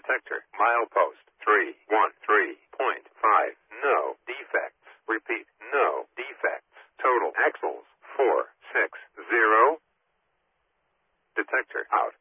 Detector. Milepost 313.5. No defects. Repeat. No defects. Total axles 460. Detector out.